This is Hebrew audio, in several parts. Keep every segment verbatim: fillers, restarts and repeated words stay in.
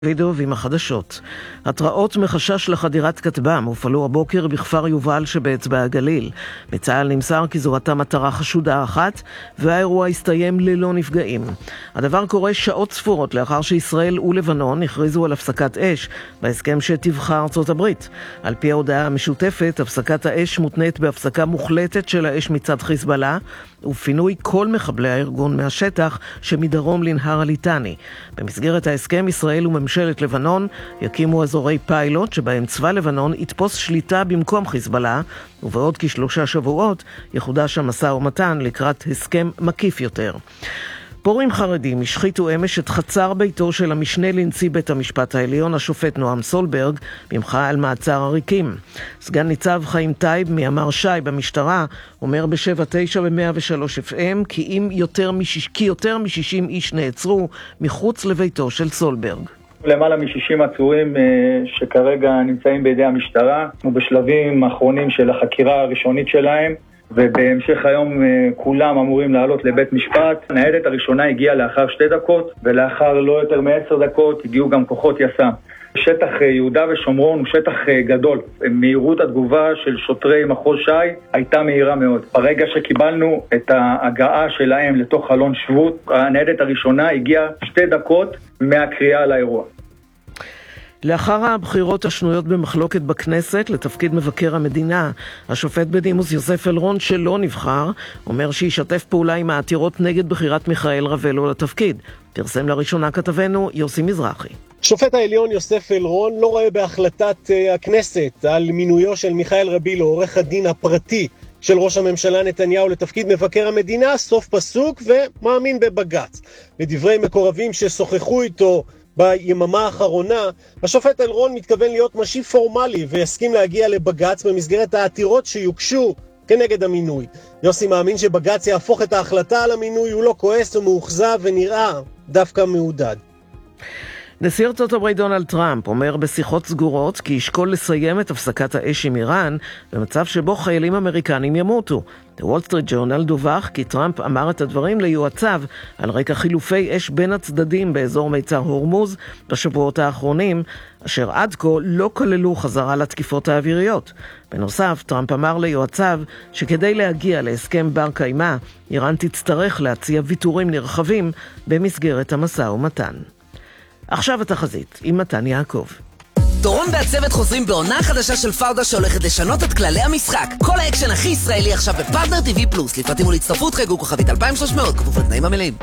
וידאו עם החדשות. התראות מחשש לחדירת כטב"ם הופעלו הבוקר בכפר יובל שבאצבע הגליל. בצה"ל נמסר כי זו הייתה מטרה חשודה אחת, והאירוע הסתיים ללא נפגעים. הדבר קורה שעות ספורות לאחר שישראל ולבנון הכריזו על הפסקת אש בהסכם שתבחר ארצות הברית. על פי ההודעה המשותפת, הפסקת האש מותנית בהפסקה מוחלטת של האש מצד חיזבאללה, ופינוי כל מחבלי הארגון מהשטח שמדרום לנהר הליטני. במסגרת ההסכם, ישראל וממשלת לבנון יקימו אזורי פיילוט שבהם צבא לבנון יתפוס שליטה במקום חיזבאללה, ובעוד כשלושה שבועות יחודש המשא ומתן לקראת הסכם מקיף יותר. פורעים חרדים השחיתו אמש את חצר ביתו של המשנה לנשיא בית המשפט העליון, השופט נועם סולברג, במחאה על מעצר עריקים. סגן ניצב חיים טייב מימ"ר ש"י במשטרה אומר ב-שבע תשע ב-מאה ושלוש אף אם כי אם יותר משיש, כי יותר מ-שישים איש נעצרו מחוץ לביתו של סולברג. למעלה מ-שישים עצורים שכרגע נמצאים בידי המשטרה ובשלבים האחרונים של החקירה הראשונית שלהם, ובהמשך היום כולם אמורים לעלות לבית משפט. הניידת הראשונה הגיעה לאחר שתי דקות, ולאחר לא יותר מעשר דקות הגיעו גם כוחות יס"מ. שטח יהודה ושומרון הוא שטח גדול. מהירות התגובה של שוטרי מחוז ש"י הייתה מהירה מאוד. ברגע שקיבלנו את ההגעה שלהם לתוך חלון שבות, הניידת הראשונה הגיעה שתי דקות מהקריאה לאירוע. לאחר הבחירות השנויות במחלוקת בכנסת לתפקיד מבקר המדינה, השופט בדימוס יוסף אלרון שלא נבחר, אומר שישתף פעולה עם העתירות נגד בחירת מיכאל רבלו לתפקיד. פרסם לראשונה כתבנו יוסי מזרחי. שופט העליון יוסף אלרון לא רואה בהחלטת הכנסת על מינויו של מיכאל רבילו, עורך הדין הפרטי של ראש הממשלה נתניהו לתפקיד מבקר המדינה, סוף פסוק, ומאמין בבג"ץ. לדברי מקורבים ששוחחו איתו ביממה האחרונה, השופט אלרון מתכוון להיות משיב פורמלי ויסכים להגיע לבג"ץ במסגרת העתירות שיוקשו כנגד המינוי. יוסי מאמין שבג"ץ יהפוך את ההחלטה על המינוי, הוא לא כועס ומאוכזב ונראה דווקא מעודד. נשיא ארצות הברית דונלד טראמפ אומר בשיחות סגורות כי ישקול לסיים את הפסקת האש עם איראן במצב שבו חיילים אמריקנים ימותו. בוול סטריט ג'ורנל דווח כי טראמפ אמר את הדברים ליועציו על רקע חילופי אש בין הצדדים באזור מיצר הורמוז בשבועות האחרונים, אשר עד כה לא כללו חזרה לתקיפות האוויריות. בנוסף, טראמפ אמר ליועציו שכדי להגיע להסכם בר קיימא, איראן תצטרך להציע ויתורים נרחבים במסגרת המשא ומתן. עכשיו התחזית עם מתן יעקב. דורון והצוות חוזרים בעונה חדשה של פאודה שהולכת לשנות את כללי המשחק. כל האקשן הכי ישראלי עכשיו בפרטנר טי וי פלוס. לפרטים ולהצטרפות חייגו כוכבית אלפיים ושלוש מאות, כפוף לתנאים המלאים.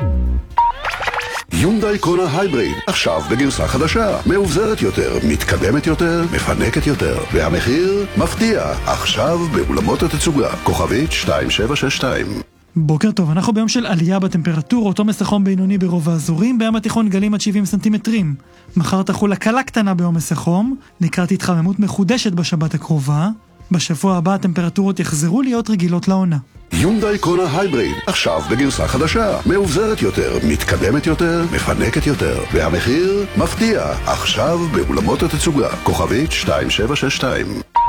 יונדאי קונה הייבריד, עכשיו בגרסה חדשה, מאובזרת יותר, מתקדמת יותר, מפנקת יותר, והמחיר מפתיע, עכשיו באולמות התצוגה, כוכבית שתיים שבע שש שתיים. בוקר טוב, אנחנו ביום של עלייה בטמפרטורות, עומס החום בינוני ברוב האזורים, בים התיכון גלים עד שבעים סנטימטרים. מחר תחול הקלה קטנה בעומס החום, לקראת התחממות מחודשת בשבת הקרובה. בשבוע הבא הטמפרטורות יחזרו להיות רגילות לעונה. יונדאי קונה הייבריד, עכשיו בגרסה חדשה, מאובזרת יותר, מתקדמת יותר, מפנקת יותר, והמחיר מפתיע, עכשיו באולמות התצוגה, כוכבית שתיים שבע שש שתיים.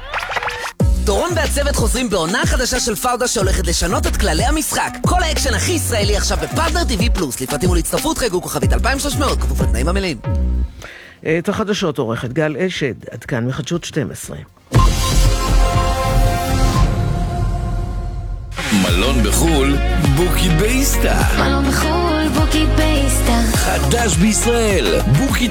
דורון והצוות חוזרים בעונה חדשה של פאודה שהולכת לשנות את כללי המשחק. כל האקשן הכי ישראלי עכשיו בפרטנר טי וי פלוס. לפרטים ולהצטרפות חייגו כוכבית אלפיים ושלוש מאות, כפוף לתנאים המלאים. את החדשות עורכת גל אשד, עד כאן מחדשות שתים עשרה. מלון בחול, בוקי בייסטה. מלון בחול, בוקי בייסטה. חדש בישראל, בוקי